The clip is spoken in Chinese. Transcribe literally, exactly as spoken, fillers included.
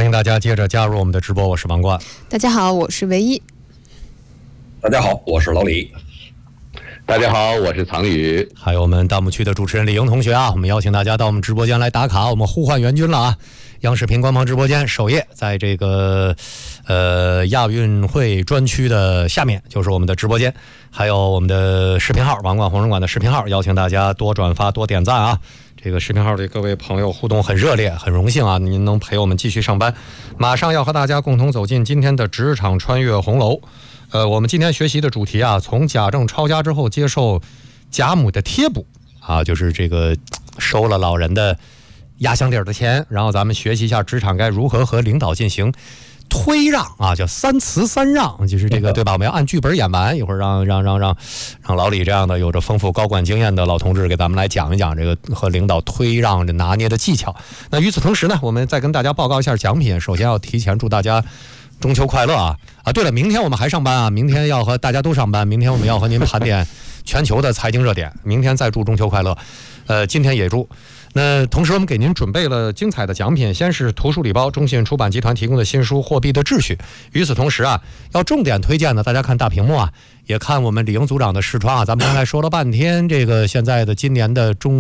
迎大家接着加入我们的直播，我是王冠。 大家好，我是唯一。 大家好，我是老李。 大家好，我是藏宇。 还有我们弹幕区的主持人李莹同学啊，我们邀请大家到我们直播间来打卡，我们互换援军了啊！央视频官方直播间首页，在这个呃亚运会专区的下面就是我们的直播间，还有我们的视频号王冠红人馆的视频号，邀请大家多转发多点赞啊！这个视频号的各位朋友互动很热烈，很荣幸啊，您能陪我们继续上班。马上要和大家共同走进今天的职场穿越红楼。呃，我们今天学习的主题啊，从贾政抄家之后接受贾母的贴补啊，就是这个收了老人的压箱底儿的钱，然后咱们学习一下职场该如何和领导进行推让啊，叫三辞三让，就是这个对吧？我们要按剧本演完，一会儿让让让让让老李这样的有着丰富高管经验的老同志给咱们来讲一讲这个和领导推让的拿捏的技巧。那与此同时呢，我们再跟大家报告一下奖品。首先要提前祝大家中秋快乐啊！啊，对了，明天我们还上班啊，明天要和大家都上班，明天我们要和您盘点全球的财经热点，明天再祝中秋快乐。呃，今天也祝。那同时我们给您准备了精彩的奖品，先是图书礼包，中信出版集团提供的新书《货币的秩序》。与此同时啊，要重点推荐的，大家看大屏幕啊，也看我们李莹组长的视窗啊。咱们刚才说了半天，这个现在的今年的中